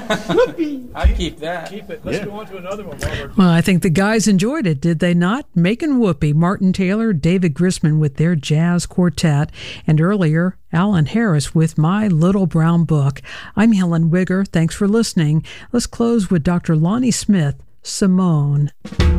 Whoopee. I keep that. Keep it. Let's go on to another one, Robert. Well, I think the guys enjoyed it, did they not? Making Whoopee, Martin Taylor, David Grisman with their jazz quartet, and earlier, Alan Harris with My Little Brown Book. I'm Helen Wigger. Thanks for listening. Let's close with Dr. Lonnie Smith, Simone.